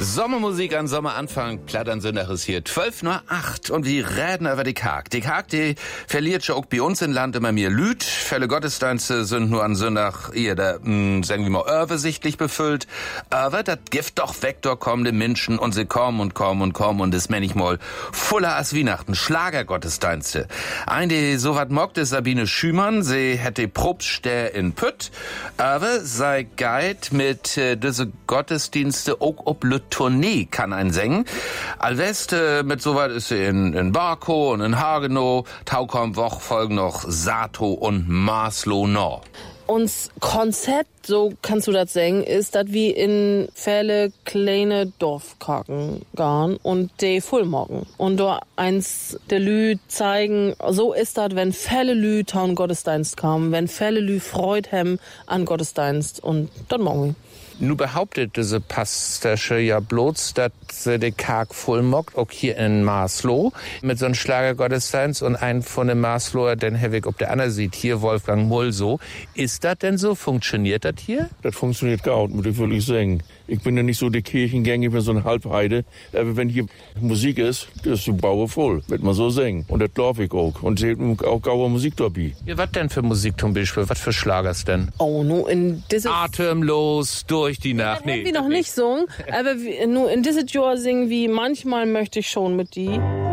Sommermusik an Sommeranfang, Plattern Sündach ist hier 12:08 und wir reden über die Kaag. Die Kaag, die verliert schon auch bei uns im Land immer mehr Lüt. Viele Gottesdienste sind nur an Sündach eher da, sagen wir mal, übersichtlich befüllt. Aber das Gift doch weg, da kommen die Menschen und sie kommen und das männlich mal voller als Weihnachten. Schlagergottesdienste. Ein, die so wat mockt, ist Sabine Schümann. Sie hätte Probstär in Pütt. Aber sei Guide mit diese Gottesdienste auch ob le Tournee kann ein singen. Allwest mit soweit ist sie in Barkow und in Hagenow. Taukom Woch folgen noch Sato und Maslow noch. Uns Konzept, so kannst du das sagen, ist, dass wir in viele kleine Dorfkaken gehen und die vollmocken. Und da eins der Lü zeigen, so ist das, wenn viele Lü taun Gottesdienst kommen, wenn viele Lü Freude haben an Gottesdienst und dann morgen wir. Nu behauptet diese Pastasche ja bloß, dass sie die Kaag vollmockt, auch hier in Maslow, mit so einem Schlagergottesdienst und ein von den Maslower, den Hevig ob der andere sieht, hier Wolfgang Mulso. Ist das denn so? Funktioniert das hier? Das funktioniert gut, muss ich wirklich sagen. Ich bin ja nicht so der Kirchengänger, ich bin so ein Halbheide. Aber wenn hier Musik ist die Baue voll, wird man so singen. Und das darf ich auch. Und sie haben auch gaue Musik dabei. Ja, was denn für Musik zum Beispiel? Was für Schlagers denn? Oh, nur in diese... Atemlos durch die Nacht. Nee, wir noch nicht singen, aber nur in dieses Jahr singen wie manchmal möchte ich schon mit die.